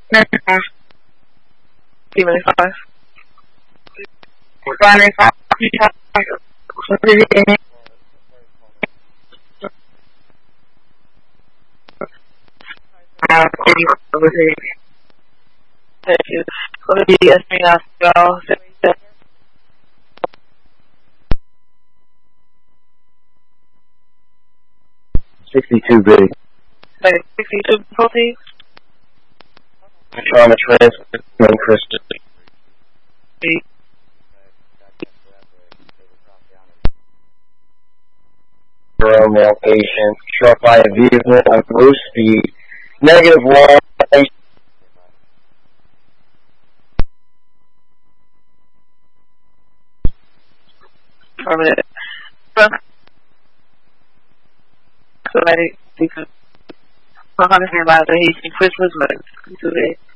T-5. Running 5. Thank you. Go to the Espino. 62 big. 62 please. Trauma transfer from Christian. Male patient struck by a vehicle on low speed. -1. Permanent. Somebody, because 100 miles of Haitian Christmas month.